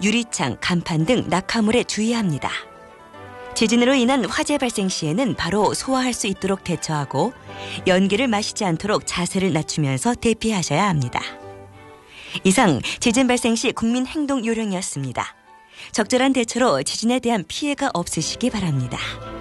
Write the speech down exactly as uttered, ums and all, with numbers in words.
유리창, 간판 등 낙하물에 주의합니다. 지진으로 인한 화재 발생 시에는 바로 소화할 수 있도록 대처하고 연기를 마시지 않도록 자세를 낮추면서 대피하셔야 합니다. 이상 지진 발생 시 국민 행동 요령이었습니다. 적절한 대처로 지진에 대한 피해가 없으시기 바랍니다.